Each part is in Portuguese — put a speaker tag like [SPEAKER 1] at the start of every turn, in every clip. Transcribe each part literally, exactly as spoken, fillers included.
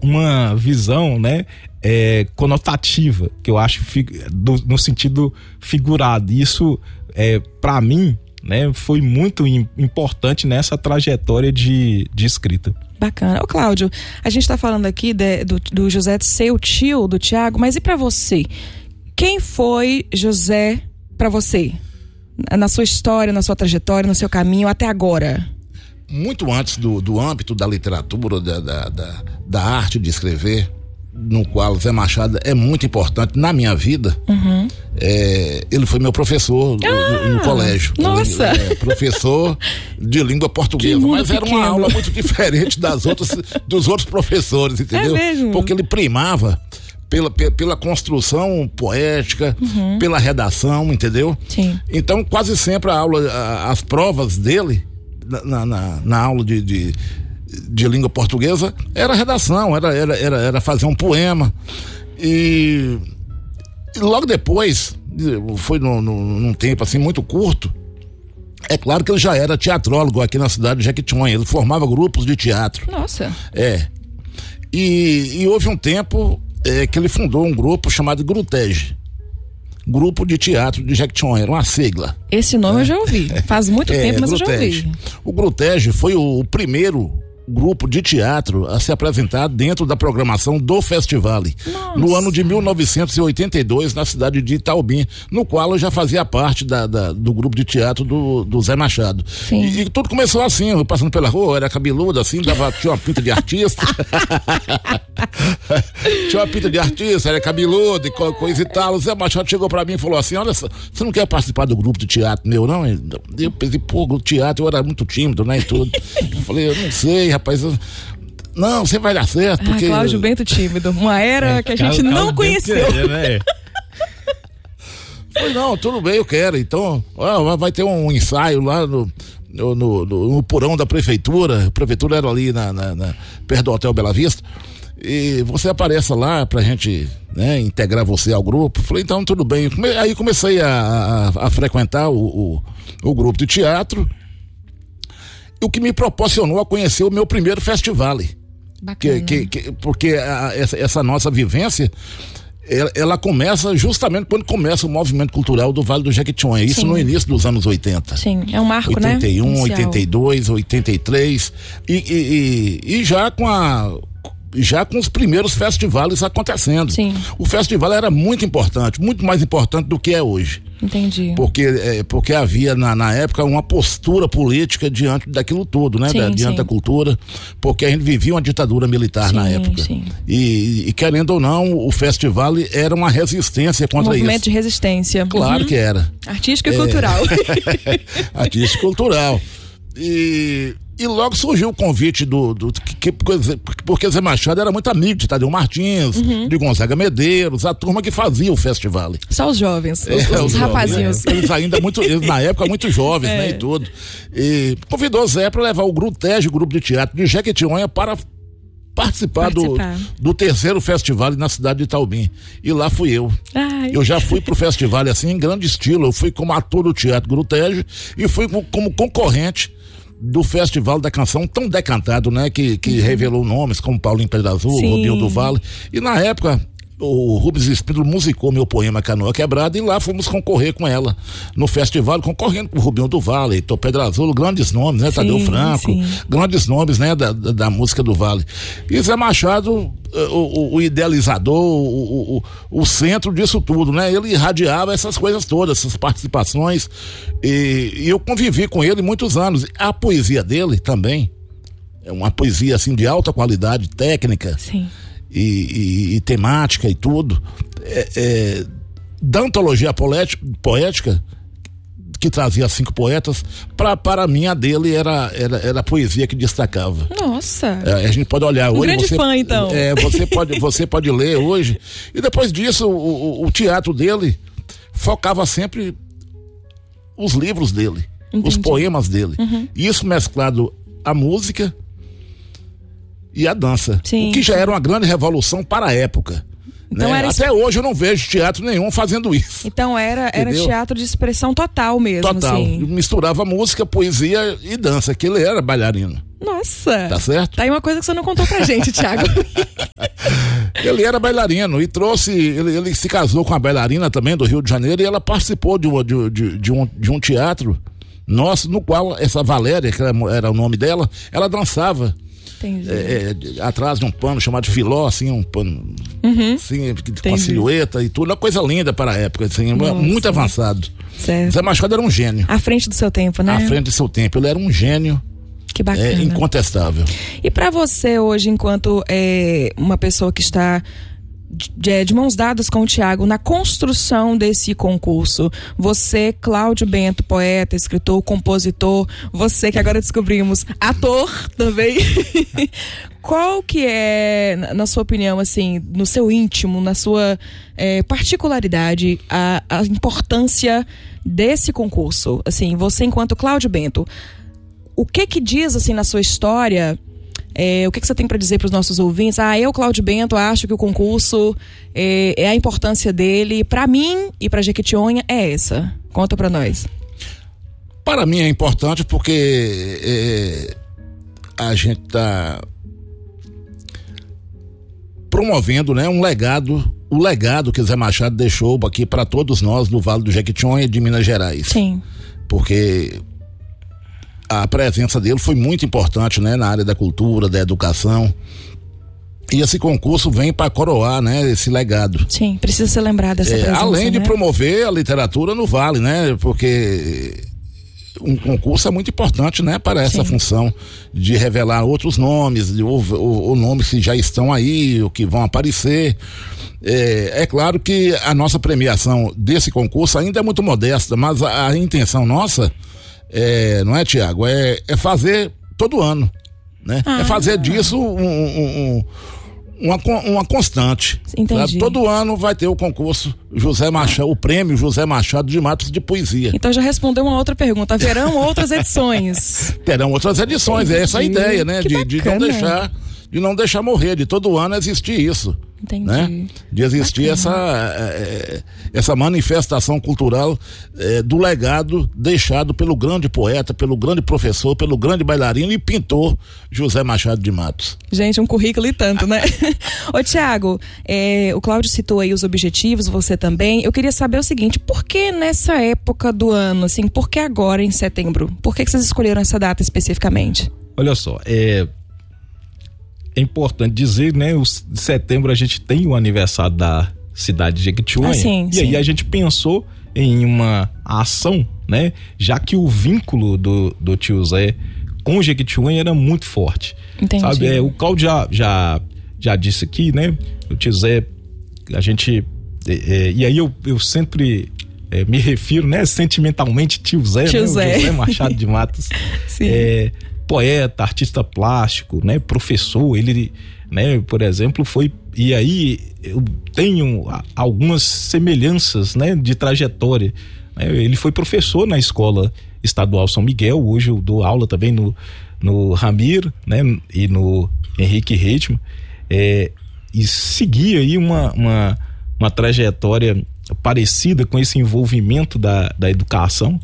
[SPEAKER 1] uma visão, né, é, conotativa, que eu acho do, no sentido figurado. Isso, é, para mim, né, foi muito importante nessa trajetória de, de escrita.
[SPEAKER 2] Bacana. Ô Cláudio, a gente tá falando aqui de, do, do José ser o tio do Tiago, mas e pra você? Quem foi José pra você? Na sua história, na sua trajetória, no seu caminho até agora?
[SPEAKER 3] Muito antes do, do âmbito da literatura, da, da, da, da arte de escrever, no qual Zé Machado é muito importante na minha vida. Uhum. É, ele foi meu professor ah, no, no colégio.
[SPEAKER 2] Nossa!
[SPEAKER 3] É, professor de língua portuguesa. Mas era
[SPEAKER 2] pequeno.
[SPEAKER 3] Uma aula muito diferente das outras, dos outros professores, entendeu?
[SPEAKER 2] É mesmo?
[SPEAKER 3] Porque ele primava pela, pela construção poética, uhum. pela redação, entendeu?
[SPEAKER 2] Sim.
[SPEAKER 3] Então, quase sempre a aula, as provas dele, na, na, na aula de, de de língua portuguesa, era redação, era, era, era, era fazer um poema. E, e logo depois, foi no, no, num tempo assim muito curto, é claro que ele já era teatrólogo aqui na cidade de Jequitinhonha, ele formava grupos de teatro.
[SPEAKER 2] Nossa!
[SPEAKER 3] É. E, e houve um tempo é, que ele fundou um grupo chamado Grutege. Grupo de Teatro de Jequitinhonha, era uma sigla.
[SPEAKER 2] Esse nome é. eu já ouvi, faz muito
[SPEAKER 3] é,
[SPEAKER 2] tempo, mas
[SPEAKER 3] Grutege.
[SPEAKER 2] eu já ouvi.
[SPEAKER 3] O Grutege foi o, o primeiro grupo de teatro a se apresentar dentro da programação do festival no ano de mil novecentos e oitenta e dois na cidade de Itaubim, no qual eu já fazia parte da, da, do grupo de teatro do, do Zé Machado. E, e tudo começou assim, eu passando pela rua, eu era cabeludo assim, dava, tinha uma pinta de artista tinha uma pinta de artista, era cabeludo e coisa e tal. O Zé Machado chegou pra mim e falou assim: olha, você não quer participar do grupo de teatro meu, não? Eu pensei, pô, o teatro, eu era muito tímido, né, e tudo. Eu falei, eu não sei, rapaz, eu... não, você vai dar certo, porque...
[SPEAKER 2] Ah, Cláudio Bento tímido, uma era é, que a gente Cláudio, não conheceu.
[SPEAKER 1] Queria, né?
[SPEAKER 3] Falei, não, tudo bem, eu quero, então, ó, vai ter um ensaio lá no, no, no, no porão da prefeitura, a prefeitura era ali na, na, na, perto do Hotel Bela Vista, e você apareça lá pra gente, né, integrar você ao grupo. Falei, então tudo bem. Aí comecei a, a, a frequentar o, o, o grupo de teatro, o que me proporcionou a conhecer o meu primeiro festival.
[SPEAKER 2] Bacana.
[SPEAKER 3] Que, que, que, porque a, essa, essa nossa vivência, ela, ela começa justamente quando começa o movimento cultural do Vale do Jequitinhonha. Isso Sim. no início dos anos oitenta.
[SPEAKER 2] Sim, é um marco,
[SPEAKER 3] oitenta e um,
[SPEAKER 2] né?
[SPEAKER 3] oitenta e dois, oitenta e três. E, e, e, e já com a... já com os primeiros festivais acontecendo.
[SPEAKER 2] Sim.
[SPEAKER 3] O festival era muito importante, muito mais importante do que é hoje.
[SPEAKER 2] Entendi.
[SPEAKER 3] Porque, é, porque havia na, na época uma postura política diante daquilo tudo, né?
[SPEAKER 2] Sim,
[SPEAKER 3] da, diante
[SPEAKER 2] sim.
[SPEAKER 3] da cultura, porque a gente vivia uma ditadura militar
[SPEAKER 2] sim,
[SPEAKER 3] na época.
[SPEAKER 2] Sim.
[SPEAKER 3] E, e querendo ou não, o festival era uma resistência contra
[SPEAKER 2] um
[SPEAKER 3] isso.
[SPEAKER 2] movimento de resistência.
[SPEAKER 3] Claro
[SPEAKER 2] uhum.
[SPEAKER 3] que era.
[SPEAKER 2] Artístico e
[SPEAKER 3] é...
[SPEAKER 2] cultural.
[SPEAKER 3] Artístico e cultural. E... E logo surgiu o convite do, do que, porque Zé Machado era muito amigo de Tadeu Martins, uhum. de Gonzaga Medeiros, a turma que fazia o festival.
[SPEAKER 2] Só os jovens,
[SPEAKER 3] é,
[SPEAKER 2] os, os,
[SPEAKER 3] os
[SPEAKER 2] rapazinhos.
[SPEAKER 3] Jovens, né? Eles ainda muito, eles, na época muito jovens, é. né, e tudo. E convidou Zé para levar o Grutege, o grupo de teatro de Jequitinhonha, para participar, participar. Do, do terceiro festival na cidade de Itaubim. E lá fui eu.
[SPEAKER 2] Ai.
[SPEAKER 3] Eu já fui pro festival assim em grande estilo. Eu fui como ator do Teatro Grutege e fui como concorrente do Festival da Canção, tão decantado, né? Que, que uhum. revelou nomes como Paulinho Pedro Azul,
[SPEAKER 2] Sim.
[SPEAKER 3] Rubinho do Vale. E na época, o Rubens Espírito musicou meu poema Canoa Quebrada e lá fomos concorrer com ela no festival, concorrendo com o Rubinho do Vale, Heitor Pedro Azul, grandes nomes, né? Sim, Tadeu Franco, sim. grandes nomes, né? Da, da, da música do Vale. E Zé Machado, o, o, o idealizador, o, o, o centro disso tudo, né? Ele irradiava essas coisas todas, essas participações, e, e eu convivi com ele muitos anos. A poesia dele também é uma poesia assim de alta qualidade técnica.
[SPEAKER 2] Sim.
[SPEAKER 3] E, e, e temática e tudo, é, é, da antologia poética, poética que trazia cinco poetas, pra, para mim a dele era, era, era a poesia que destacava.
[SPEAKER 2] Nossa!
[SPEAKER 3] É, a gente pode olhar
[SPEAKER 2] um
[SPEAKER 3] hoje.
[SPEAKER 2] Grande
[SPEAKER 3] você,
[SPEAKER 2] fã, então.
[SPEAKER 3] É, você, pode, você pode ler hoje. E depois disso, o, o, o teatro dele focava sempre os livros dele, Entendi. Os poemas dele. Uhum. Isso mesclado à música e a dança,
[SPEAKER 2] Sim.
[SPEAKER 3] o que já era uma grande revolução para a época. Então né? era Até isso... hoje eu não vejo teatro nenhum fazendo isso.
[SPEAKER 2] Então era, era teatro de expressão total mesmo.
[SPEAKER 3] Total.
[SPEAKER 2] Assim.
[SPEAKER 3] Misturava música, poesia e dança, que ele era bailarino.
[SPEAKER 2] Nossa!
[SPEAKER 3] Tá certo?
[SPEAKER 2] Tá aí uma coisa que você não contou pra gente, Thiago.
[SPEAKER 3] Ele era bailarino e trouxe, ele, ele se casou com a bailarina também do Rio de Janeiro e ela participou de, uma, de, de, de, um, de um teatro nosso, no qual essa Valéria, que era o nome dela, ela dançava. É, é, atrás de um pano chamado filó, assim, um pano uhum. assim, com a silhueta e tudo, uma coisa linda para a época, assim, muito avançado.
[SPEAKER 2] Certo.
[SPEAKER 3] Zé Machado era um gênio.
[SPEAKER 2] À frente do seu tempo, né?
[SPEAKER 3] À frente do seu tempo, ele era um gênio.
[SPEAKER 2] Que bacana.
[SPEAKER 3] É, incontestável.
[SPEAKER 2] E para você hoje, enquanto é, uma pessoa que está de, de mãos dadas com o Thiago na construção desse concurso, você, Cláudio Bento, poeta, escritor, compositor, você que agora descobrimos, ator também, qual que é, na sua opinião, assim, no seu íntimo, na sua é, particularidade, a, a importância desse concurso? Assim, você enquanto Cláudio Bento, o que que diz, assim, na sua história... É, o que, que você tem para dizer para os nossos ouvintes? Ah, eu, Cláudio Bento, acho que o concurso é, é a importância dele. Para mim e para Jequitinhonha é essa. Conta para nós.
[SPEAKER 3] Para mim é importante porque é, a gente está promovendo, né, um legado, o legado que Zé Machado deixou aqui para todos nós no Vale do Jequitinhonha de Minas Gerais.
[SPEAKER 2] Sim.
[SPEAKER 3] Porque a presença dele foi muito importante, né, na área da cultura, da educação. E esse concurso vem para coroar, né, esse legado.
[SPEAKER 2] Sim, precisa ser lembrado dessa
[SPEAKER 3] é,
[SPEAKER 2] presença,
[SPEAKER 3] além de
[SPEAKER 2] né?
[SPEAKER 3] promover a literatura no Vale, né, porque um concurso é muito importante, né, para essa Sim. função de revelar outros nomes, ou, ou, ou nomes que já estão aí, ou que vão aparecer. É, é claro que a nossa premiação desse concurso ainda é muito modesta, mas a, a intenção nossa É, não é, Tiago? É, é fazer todo ano, né? Ah, é fazer disso um, um, um, uma, uma constante.
[SPEAKER 2] Entendi.
[SPEAKER 3] Todo ano vai ter o concurso José Machado, o prêmio José Machado de Matos de Poesia.
[SPEAKER 2] Então já respondeu uma outra pergunta. Haverão outras edições?
[SPEAKER 3] Terão outras edições, Entendi. É essa a ideia, né? De, de não deixar, de não deixar morrer, de todo ano existir isso.
[SPEAKER 2] Entendi.
[SPEAKER 3] Né? De existir essa, é, essa manifestação cultural é, do legado deixado pelo grande poeta, pelo grande professor, pelo grande bailarino e pintor José Machado de Matos.
[SPEAKER 2] Gente, um currículo e tanto, né? Ô Thiago, é, o Cláudio citou aí os objetivos, você também. Eu queria saber o seguinte, por que nessa época do ano, assim, por que agora em setembro? Por que, que vocês escolheram essa data especificamente?
[SPEAKER 1] Olha só, é... É importante dizer, né? O setembro a gente tem o aniversário da cidade de Jequitinhonha. Ah, sim, e sim. aí a gente pensou em uma ação, né? Já que o vínculo do, do tio Zé com Jequitinhonha era muito forte.
[SPEAKER 2] Entendi.
[SPEAKER 1] Sabe? É, o Cláudio já, já, já disse aqui, né? O tio Zé, a gente... É, é, e aí eu, eu sempre... É, me refiro, né? Sentimentalmente, tio Zé,
[SPEAKER 2] tio
[SPEAKER 1] né?
[SPEAKER 2] Zé.
[SPEAKER 1] O José Machado de Matos.
[SPEAKER 2] Sim.
[SPEAKER 1] É, poeta, artista plástico, né, professor, ele, né, por exemplo, foi, e aí eu tenho algumas semelhanças, né, de trajetória, né, ele foi professor na Escola Estadual São Miguel, hoje eu dou aula também no, no Ramir, né, e no Henrique Reitman, é, e segui aí uma, uma, uma trajetória parecida com esse envolvimento da, da educação,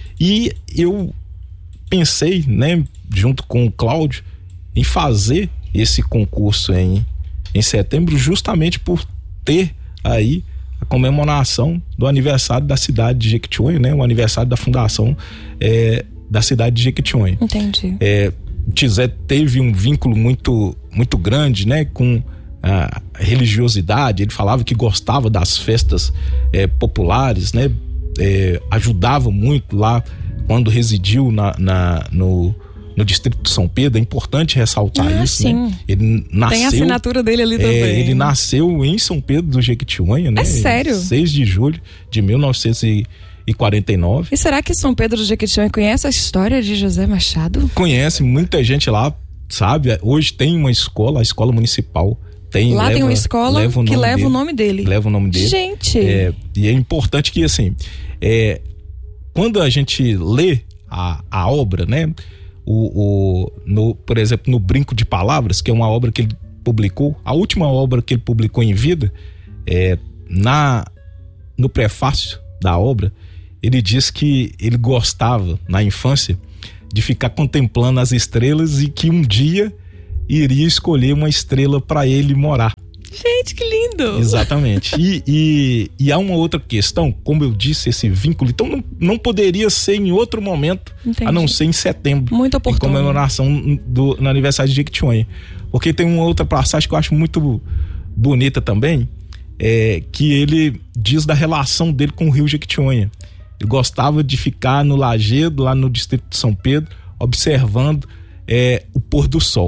[SPEAKER 1] e eu pensei, né, junto com o Cláudio, em fazer esse concurso em, em setembro, justamente por ter aí a comemoração do aniversário da cidade de Jequitinhonha, né, o aniversário da fundação é, da cidade de Jequitinhonha.
[SPEAKER 2] Entendi.
[SPEAKER 1] É, o Tizé teve um vínculo muito, muito grande, né, com a religiosidade. Ele falava que gostava das festas é, populares, né, é, ajudava muito lá quando residiu na, na, no, no distrito de São Pedro. É importante ressaltar
[SPEAKER 2] ah,
[SPEAKER 1] isso,
[SPEAKER 2] sim.
[SPEAKER 1] né? Ele nasceu,
[SPEAKER 2] tem a assinatura dele ali também.
[SPEAKER 1] É, ele nasceu em São Pedro do Jequitinhonha, né?
[SPEAKER 2] É sério?
[SPEAKER 1] seis de julho de mil novecentos e quarenta e nove.
[SPEAKER 2] E será que São Pedro do Jequitinhonha conhece a história de José Machado?
[SPEAKER 1] Conhece, muita gente lá sabe. Hoje tem uma escola, a escola municipal. Tem,
[SPEAKER 2] lá
[SPEAKER 1] leva,
[SPEAKER 2] tem uma escola
[SPEAKER 1] leva
[SPEAKER 2] que leva
[SPEAKER 1] dele,
[SPEAKER 2] o nome dele.
[SPEAKER 1] Leva o nome dele.
[SPEAKER 2] Gente!
[SPEAKER 1] É, e é importante que, assim, é, quando a gente lê a, a obra, né? O, o, no, por exemplo, no Brinco de Palavras, que é uma obra que ele publicou, a última obra que ele publicou em vida, é, na, no prefácio da obra, ele diz que ele gostava, na infância, de ficar contemplando as estrelas e que um dia iria escolher uma estrela para ele morar.
[SPEAKER 2] Gente, que lindo!
[SPEAKER 1] Exatamente. E, e, e há uma outra questão, como eu disse, esse vínculo, então não, não poderia ser em outro momento, Entendi. A não ser em setembro.
[SPEAKER 2] Muito oportuno.
[SPEAKER 1] Em comemoração do, no aniversário de Jequitinhonha. Porque tem uma outra passagem que eu acho muito bonita também, é, que ele diz da relação dele com o rio Jequitinhonha. Ele gostava de ficar no Lajedo, lá no distrito de São Pedro, observando é, o pôr do sol.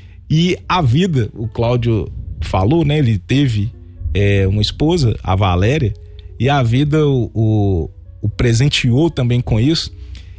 [SPEAKER 1] E a vida, o Cláudio falou, né? Ele teve é, uma esposa, a Valéria, e a vida o, o, o presenteou também com isso.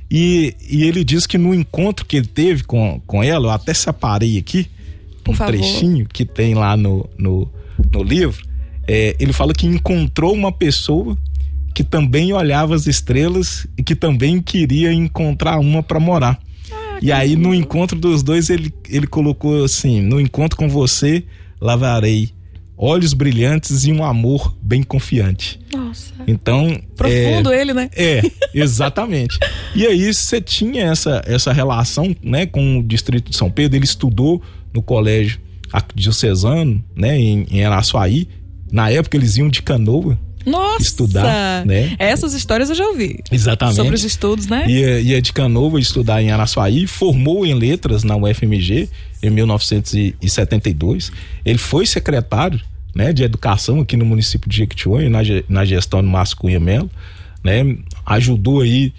[SPEAKER 1] E, e ele diz que no encontro que ele teve com, com ela, eu até separei aqui
[SPEAKER 2] Por
[SPEAKER 1] um
[SPEAKER 2] favor.
[SPEAKER 1] trechinho que tem lá no, no, no livro. É, ele fala que encontrou uma pessoa que também olhava as estrelas e que também queria encontrar uma para morar. Ah, e aí no encontro dos dois ele, ele colocou assim: no encontro com você lavarei olhos brilhantes e um amor bem confiante.
[SPEAKER 2] Nossa.
[SPEAKER 1] Então
[SPEAKER 2] profundo
[SPEAKER 1] é,
[SPEAKER 2] ele, né?
[SPEAKER 1] É, exatamente. E aí você tinha essa, essa relação, né, com o distrito de São Pedro. Ele estudou no colégio diocesano, né, em, em Araçuaí. Na época eles iam de canoa.
[SPEAKER 2] Nossa!
[SPEAKER 1] Estudar, né?
[SPEAKER 2] Essas histórias eu já ouvi.
[SPEAKER 1] Exatamente.
[SPEAKER 2] Sobre os estudos, né?
[SPEAKER 1] Ia, ia de canoa estudar em Araçuaí, formou em letras na U F M G em mil novecentos e setenta e dois. Ele foi secretário, né, de educação aqui no município de Jequitinhonha, na, na gestão do Márcio Cunha Melo, né? Ajudou aí,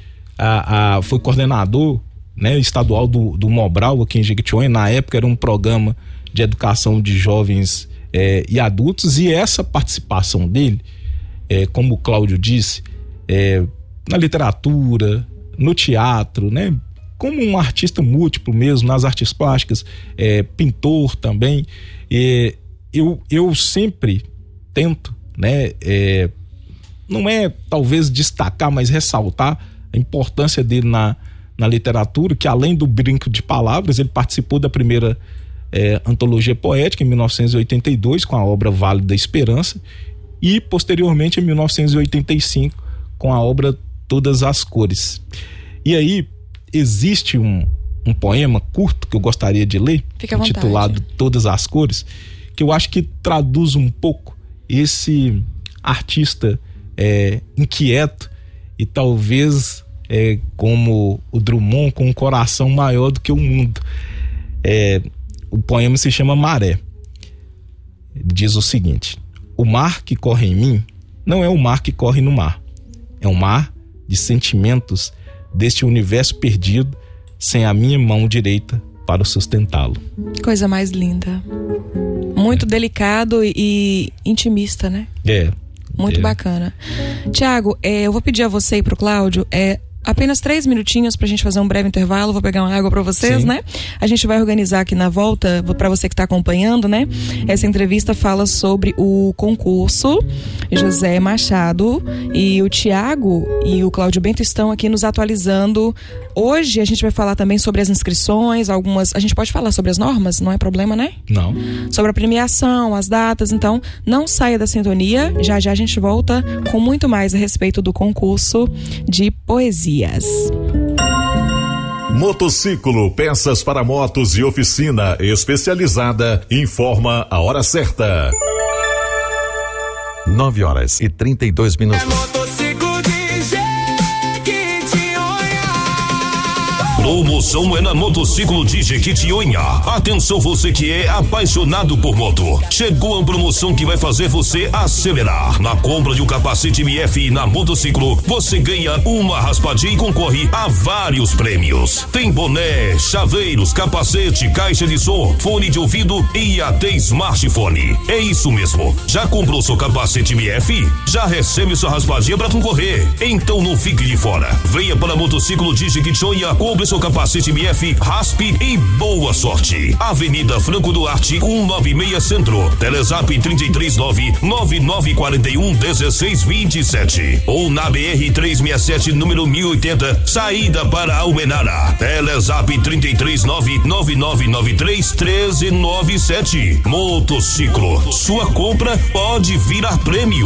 [SPEAKER 1] a, a, foi coordenador, né, estadual do, do Mobral aqui em Jequitinhonha. Na época era um programa de educação de jovens é, e adultos, e essa participação dele, É, como o Cláudio disse, é, na literatura, no teatro, né? Como um artista múltiplo mesmo, nas artes plásticas, é, pintor também. É, eu, eu sempre tento, né? É, não é talvez destacar, mas ressaltar a importância dele na, na literatura, que além do Brinco de Palavras, ele participou da primeira é, antologia poética em mil novecentos e oitenta e dois com a obra Vale da Esperança, e posteriormente em mil novecentos e oitenta e cinco com a obra Todas as Cores. E aí existe um, um poema curto que eu gostaria de ler, intitulado Todas as Cores, que eu acho que traduz um pouco esse artista é, inquieto e talvez é, como o Drummond, com um coração maior do que o mundo. É, o poema se chama Maré. Diz o seguinte: o mar que corre em mim não é o mar que corre no mar. É um mar de sentimentos deste universo perdido, sem a minha mão direita para sustentá-lo.
[SPEAKER 2] Coisa mais linda. Muito é. delicado e intimista, né?
[SPEAKER 1] É.
[SPEAKER 2] Muito
[SPEAKER 1] é.
[SPEAKER 2] bacana. Tiago, é, eu vou pedir a você e pro Cláudio é, apenas três minutinhos pra gente fazer um breve intervalo. Vou pegar uma água pra vocês, Sim. né? A gente vai organizar aqui na volta, pra você que tá acompanhando, né? Essa entrevista fala sobre o concurso. José Machado e o Tiago e o Cláudio Bento estão aqui nos atualizando. Hoje a gente vai falar também sobre as inscrições, algumas... A gente pode falar sobre as normas? Não é problema, né?
[SPEAKER 1] Não.
[SPEAKER 2] Sobre a premiação, as datas. Então, não saia da sintonia. Já já a gente volta com muito mais a respeito do concurso de poesias.
[SPEAKER 4] Motociclo, peças para motos e oficina especializada, informa a hora certa.
[SPEAKER 5] nove horas e trinta e dois minutos.
[SPEAKER 6] É motociclo de Jequitinhonha.
[SPEAKER 4] Promoção é na Motociclo de Jequitinhonha. Atenção você que é apaixonado por moto. Chegou a promoção que vai fazer você acelerar. Na compra de um capacete M F na Motociclo, você ganha uma raspadinha e concorre a vários prêmios. Tem boné, chaveiros, capacete, caixa de som, fone de ouvido e até smartphone. É isso mesmo. Já comprou seu capacete M F? Já recebe sua raspadinha para concorrer. Então não fique de fora. Venha para a Motociclo de Jequitinhonha, compre seu capacete M F, raspe e boa sorte. Avenida Franco Duarte, cento e noventa e seis Centro. Telezap trinta e três nove nove nove quatro um um seis dois sete. Ou na B R trezentos e sessenta e sete, número mil e oitenta, saída para Almenara. Telezap trinta e três nove nove nove nove três um três nove sete. Motociclo, sua compra pode virar prêmio.